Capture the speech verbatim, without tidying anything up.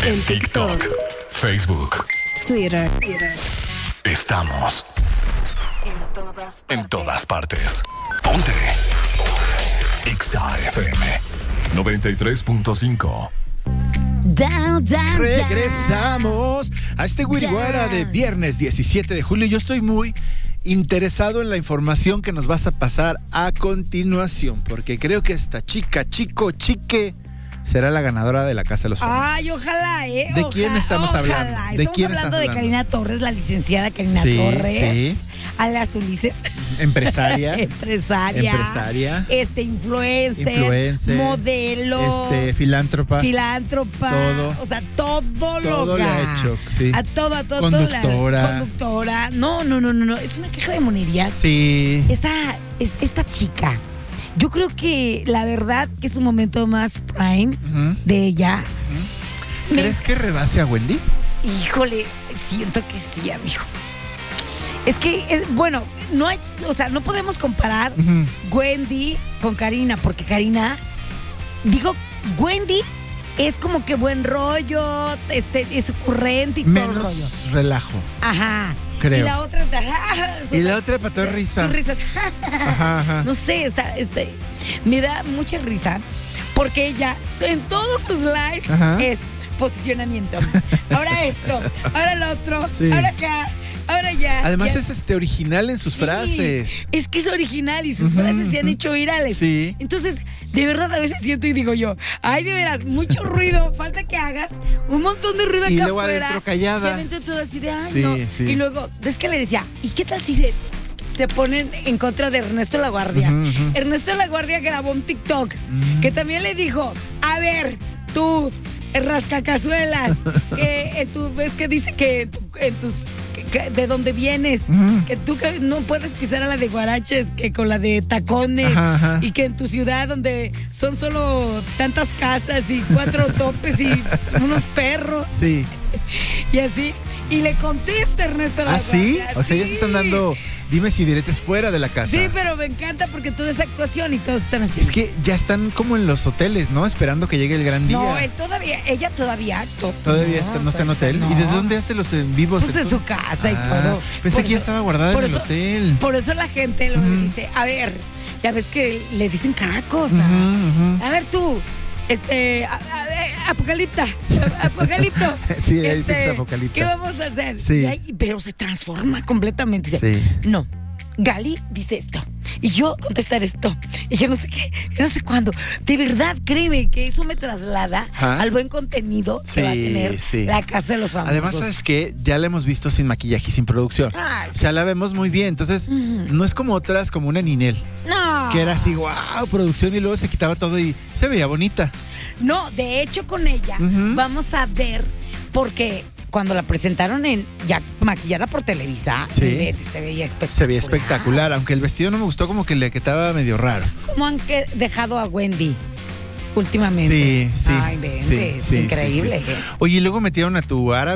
En TikTok, Facebook, Twitter. Estamos En todas partes. en todas partes. Ponte Exa F M noventa y tres punto cinco. Down, down, down. Regresamos a este Wiriguara de viernes diecisiete de julio. Yo estoy muy interesado en la información que nos vas a pasar a continuación, porque creo que esta chica, chico, chique, será la ganadora de la Casa de los Famosos. Ay, ojalá, ¿eh? ¿De Ojalá, quién estamos ojalá. hablando? ¿De Estamos quién hablando estás de hablando? Karina Torres, la licenciada Karina Sí, Torres. sí. Alias Ulises. Empresaria. Empresaria. Empresaria. Este, influencer. Influencer. Modelo. Este, filántropa. Filántropa. Todo. O sea, todo, Todo loca. le ha hecho, sí. A todo, a todo. Conductora. Todo la- conductora. No, no, no, no, no. Es una queja de monerías. Sí. Esa, es, esta chica. Yo creo que la verdad que es un momento más prime Ujú. de ella. Me- ¿Crees que rebase a Wendy? Híjole, siento que sí, amigo. Es que, es, bueno, no hay, o sea, no podemos comparar Ujú. Wendy con Karina, porque Karina, digo, Wendy es como que buen rollo, este, es ocurrente y todo el Menos rollo. relajo. Ajá. Creo. Y la otra, Y la otra para toda risa. Sus risas. Ajá, ajá. No sé, está, este, me da mucha risa porque ella en todos sus lives Ajá. es posicionamiento. Ahora esto, ahora lo otro, Sí. ahora acá, ahora ya. Además ya. es este original en sus Sí, frases. Es que es original y sus Ujú, frases se han ujú. hecho virales. Sí. Entonces, de verdad, a veces siento y digo yo, ay, de veras, mucho ruido, falta que hagas un montón de ruido Y acá luego afuera. adentro callada. Y adentro todo así de, ay, Sí, no. sí. Y luego, ves que le decía, ¿y qué tal si se te ponen en contra de Ernesto Laguardia? Ujú, ujú. Ernesto Laguardia grabó un TikTok Mm. que también le dijo, a ver, tú, rascacazuelas, que en tu, ves que dice que en tus, que- que- de dónde vienes, Ujú. que tú que no puedes pisar a la de Guaraches que con la de tacones, Ajá, ajá. y que en tu ciudad donde son solo tantas casas y cuatro topes y unos perros Sí. y así, y le contesta Ernesto ¿Ah, sí? Laguardia, O sea, ya sí. se están dando dimes y diretes fuera de la casa. Sí, pero me encanta porque todo es actuación y todos están así. Es que ya están como en los hoteles, ¿no? Esperando que llegue el gran día. No, él todavía, ella todavía. to- Todavía está, no está en hotel. no. ¿Y de dónde hace los en vivos? Pues en su casa y Ah, todo. Pensé Por que ya eso- estaba guardada por en el eso- hotel. Por eso la gente lo Ujú. dice, a ver, ya ves que le dicen cada cosa. Ujú, ujú. A ver tú, este, a- a ver, Apocalipta, a- Apocalipto. Sí, ella dice este, que es Apocalipta. ¿Qué vamos a hacer? Sí. Y ahí- pero se transforma completamente. Dice, Sí. no, Gali dice esto. Y yo contestar esto. Y yo no sé qué, yo no sé cuándo. De verdad, créeme que eso me traslada Ajá. al buen contenido que va a Sí, tener sí. la Casa de los Famosos. Además, ¿sabes qué? Ya la hemos visto sin maquillaje y sin producción. Ay, O sea, la vemos muy bien. Entonces, Ujú. no es como otras, como una Ninel, No. que era así, wow, producción, y luego se quitaba todo y se veía bonita. No, de hecho con ella Ujú. vamos a ver, porque cuando la presentaron en ya maquillada por Televisa, Sí. eh, se veía espectacular. Se veía espectacular, aunque el vestido no me gustó, como que le quedaba medio raro. ¿Cómo han que- dejado a Wendy últimamente? Sí, sí. Ay, vente, sí, es sí, increíble. sí, sí. ¿eh? Oye, y luego metieron a tu árabe.